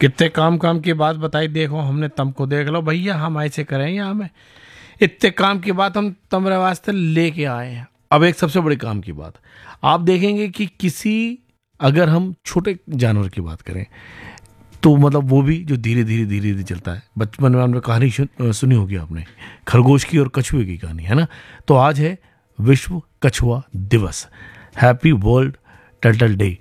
कितने काम की बात बताई, देखो हमने तुमको, देख लो भैया हम ऐसे करें या हमें इतने काम की बात हम तुम्हारे वास्ते लेके आए हैं। अब एक सबसे बड़ी काम की बात, आप देखेंगे कि किसी, अगर हम छोटे जानवर की बात करें तो मतलब वो भी जो धीरे धीरे धीरे धीरे चलता है। बचपन में हमने कहानी सुनी होगी आपने, खरगोश की और कछुए की कहानी, है ना। तो आज है विश्व कछुआ दिवस, हैप्पी वर्ल्ड टर्टल डे।